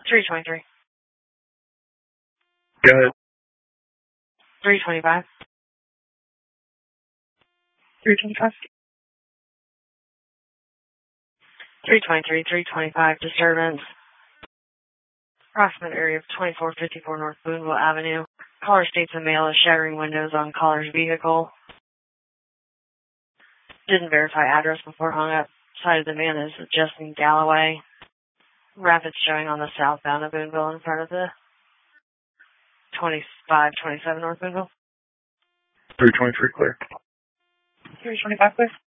323. Go ahead. 325. 325. 323, 325, disturbance. Approximate area of 2454 North Boonville Avenue. Caller states a male is shattering windows on caller's vehicle. Didn't verify address before hung up. Cited the man is Justin Galloway. Rapids showing on the southbound of Boonville in front of the 2527 North Boonville. 323 clear. 325 clear.